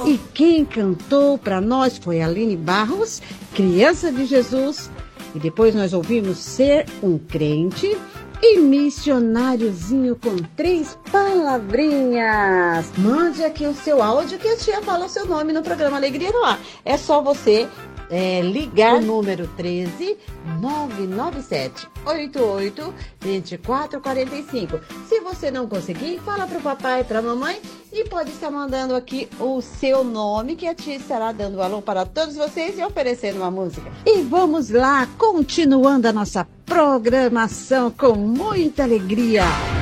E quem cantou para nós foi a Aline Barros, Criança de Jesus. E depois nós ouvimos Ser um Crente e Missionáriozinho com 3 palavrinhas. Mande aqui o seu áudio que a tia fala o seu nome no programa Alegria no Ar. É só você ligar o número 13 997 88 2445. Se você não conseguir, fala pro papai e pra mamãe e pode estar mandando aqui o seu nome que a tia estará dando alô para todos vocês e oferecendo uma música. E vamos lá, continuando a nossa programação com muita alegria.